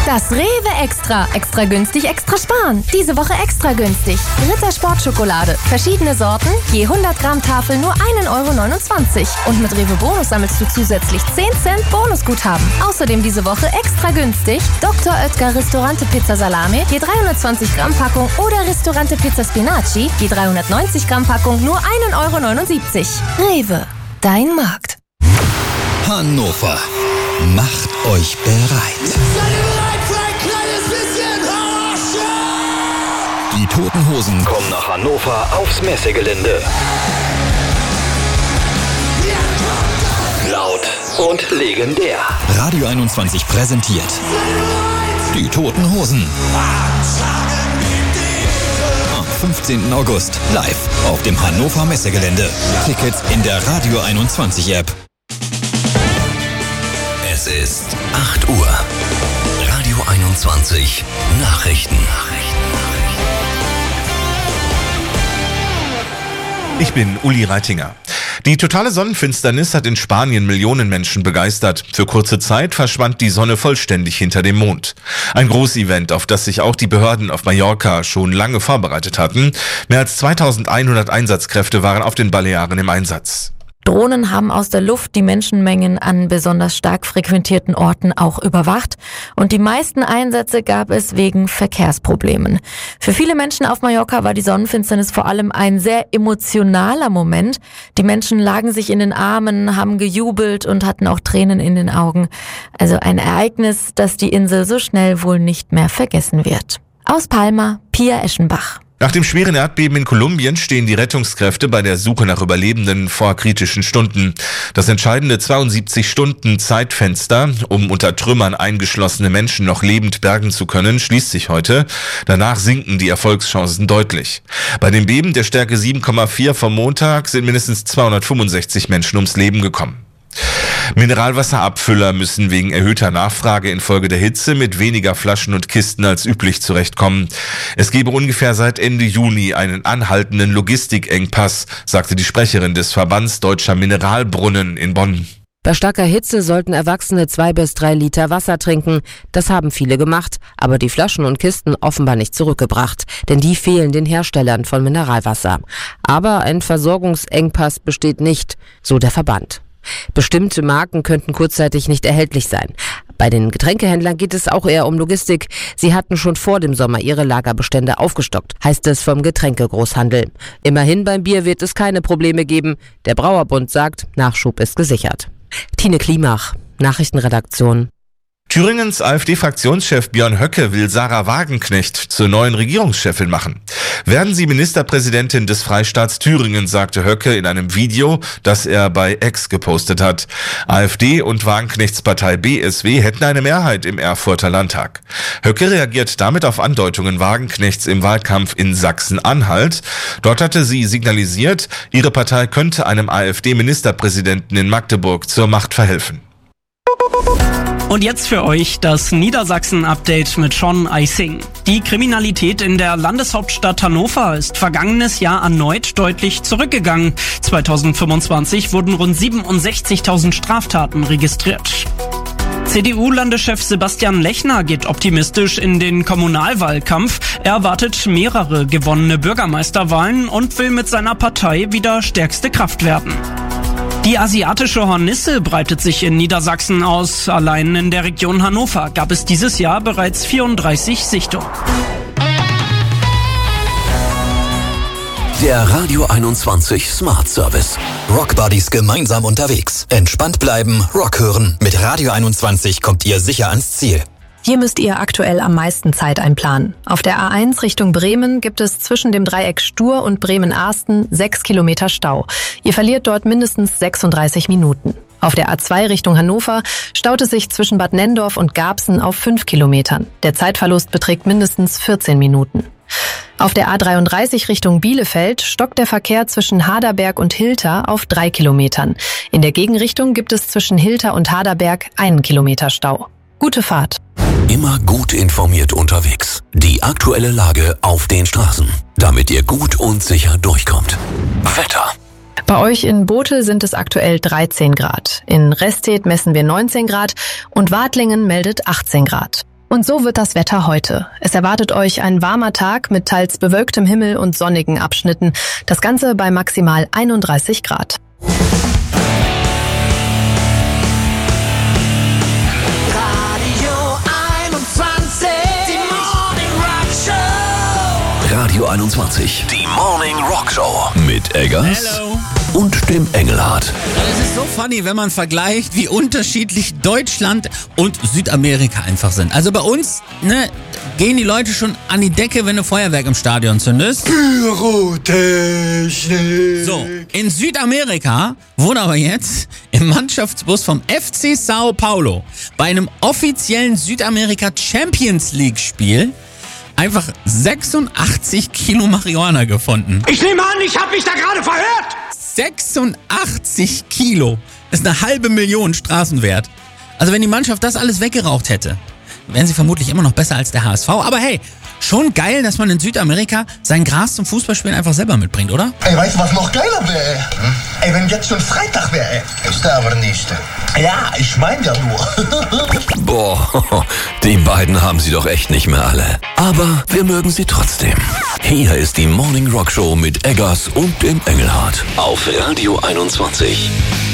Das Rewe Extra. Extra günstig, extra sparen. Diese Woche extra günstig. Ritter Sportschokolade. Verschiedene Sorten, je 100 Gramm Tafel nur 1,29 €. Und mit Rewe Bonus sammelst du zusätzlich 10 Cent Bonusguthaben. Außerdem diese Woche extra günstig Dr. Oetker Ristorante Pizza Salame, je 320 Gramm Packung oder Ristorante Pizza Spinaci, je 390 Gramm Packung nur 1,79 €. Rewe, dein Markt. Hannover, macht euch bereit. Seid ihr bereit für ein kleines bisschen Horror-Show? Die Toten Hosen kommen nach Hannover aufs Messegelände. Laut und legendär. Radio 21 präsentiert die Toten Hosen. Am 15. August live auf dem Hannover Messegelände. Tickets in der Radio 21 App. Es ist 8 Uhr. Radio 21 Nachrichten. Ich bin Uli Reitinger. Die totale Sonnenfinsternis hat in Spanien Millionen Menschen begeistert. Für kurze Zeit verschwand die Sonne vollständig hinter dem Mond. Ein Großevent, auf das sich auch die Behörden auf Mallorca schon lange vorbereitet hatten. Mehr als 2100 Einsatzkräfte waren auf den Balearen im Einsatz. Drohnen haben aus der Luft die Menschenmengen an besonders stark frequentierten Orten auch überwacht und die meisten Einsätze gab es wegen Verkehrsproblemen. Für viele Menschen auf Mallorca war die Sonnenfinsternis vor allem ein sehr emotionaler Moment. Die Menschen lagen sich in den Armen, haben gejubelt und hatten auch Tränen in den Augen. Also ein Ereignis, das die Insel so schnell wohl nicht mehr vergessen wird. Aus Palma, Pia Eschenbach. Nach dem schweren Erdbeben in Kolumbien stehen die Rettungskräfte bei der Suche nach Überlebenden vor kritischen Stunden. Das entscheidende 72-Stunden-Zeitfenster, um unter Trümmern eingeschlossene Menschen noch lebend bergen zu können, schließt sich heute. Danach sinken die Erfolgschancen deutlich. Bei dem Beben der Stärke 7,4 vom Montag sind mindestens 265 Menschen ums Leben gekommen. Mineralwasserabfüller müssen wegen erhöhter Nachfrage infolge der Hitze mit weniger Flaschen und Kisten als üblich zurechtkommen. Es gebe ungefähr seit Ende Juni einen anhaltenden Logistikengpass, sagte die Sprecherin des Verbands Deutscher Mineralbrunnen in Bonn. Bei starker Hitze sollten Erwachsene 2 bis 3 Liter Wasser trinken. Das haben viele gemacht, aber die Flaschen und Kisten offenbar nicht zurückgebracht, denn die fehlen den Herstellern von Mineralwasser. Aber ein Versorgungsengpass besteht nicht, so der Verband. Bestimmte Marken könnten kurzzeitig nicht erhältlich sein. Bei den Getränkehändlern geht es auch eher um Logistik. Sie hatten schon vor dem Sommer ihre Lagerbestände aufgestockt, heißt es vom Getränkegroßhandel. Immerhin beim Bier wird es keine Probleme geben. Der Brauerbund sagt, Nachschub ist gesichert. Tine Klimach, Nachrichtenredaktion. Thüringens AfD-Fraktionschef Björn Höcke will Sarah Wagenknecht zur neuen Regierungschefin machen. Werden Sie Ministerpräsidentin des Freistaats Thüringen, sagte Höcke in einem Video, das er bei X gepostet hat. AfD und Wagenknechts Partei BSW hätten eine Mehrheit im Erfurter Landtag. Höcke reagiert damit auf Andeutungen Wagenknechts im Wahlkampf in Sachsen-Anhalt. Dort hatte sie signalisiert, ihre Partei könnte einem AfD-Ministerpräsidenten in Magdeburg zur Macht verhelfen. Und jetzt für euch das Niedersachsen-Update mit Sean Eising. Die Kriminalität in der Landeshauptstadt Hannover ist vergangenes Jahr erneut deutlich zurückgegangen. 2025 wurden rund 67.000 Straftaten registriert. CDU-Landeschef Sebastian Lechner geht optimistisch in den Kommunalwahlkampf. Er erwartet mehrere gewonnene Bürgermeisterwahlen und will mit seiner Partei wieder stärkste Kraft werden. Die asiatische Hornisse breitet sich in Niedersachsen aus. Allein in der Region Hannover gab es dieses Jahr bereits 34 Sichtungen. Der Radio 21 Smart Service. Rockbuddies gemeinsam unterwegs. Entspannt bleiben, Rock hören. Mit Radio 21 kommt ihr sicher ans Ziel. Hier müsst ihr aktuell am meisten Zeit einplanen. Auf der A1 Richtung Bremen gibt es zwischen dem Dreieck Stur und Bremen-Arsten 6 Kilometer Stau. Ihr verliert dort mindestens 36 Minuten. Auf der A2 Richtung Hannover staut es sich zwischen Bad Nenndorf und Garbsen auf 5 Kilometern. Der Zeitverlust beträgt mindestens 14 Minuten. Auf der A33 Richtung Bielefeld stockt der Verkehr zwischen Haderberg und Hilter auf 3 Kilometern. In der Gegenrichtung gibt es zwischen Hilter und Haderberg 1 Kilometer Stau. Gute Fahrt. Immer gut informiert unterwegs. Die aktuelle Lage auf den Straßen, damit ihr gut und sicher durchkommt. Wetter. Bei euch in Botel sind es aktuell 13 Grad. In Restedt messen wir 19 Grad und Wadlingen meldet 18 Grad. Und so wird das Wetter heute. Es erwartet euch ein warmer Tag mit teils bewölktem Himmel und sonnigen Abschnitten. Das Ganze bei maximal 31 Grad. Radio 21, die Morning Rock Show mit Eggers und dem Engelhardt. Es ist so funny, wenn man vergleicht, wie unterschiedlich Deutschland und Südamerika einfach sind. Also bei uns, gehen die Leute schon an die Decke, wenn du Feuerwerk im Stadion zündest. Pyrotechnik. So, in Südamerika wurde aber jetzt im Mannschaftsbus vom FC Sao Paulo bei einem offiziellen Südamerika Champions League Spiel einfach 86 Kilo Marihuana gefunden. Ich nehme an, ich habe mich da gerade verhört. 86 Kilo. Das ist eine $500.000 Straßenwert. Also wenn die Mannschaft das alles weggeraucht hätte, wären sie vermutlich immer noch besser als der HSV. Aber hey, schon geil, dass man in Südamerika sein Gras zum Fußballspielen einfach selber mitbringt, oder? Ey, weißt du, was noch geiler wäre? Ey, wenn jetzt schon Freitag wäre, ey. Ist da aber nicht. Ja, ich meine ja nur. Boah, die beiden haben sie doch echt nicht mehr alle. Aber wir mögen sie trotzdem. Hier ist die Morning Rock Show mit Eggers und dem Engelhardt auf Radio 21.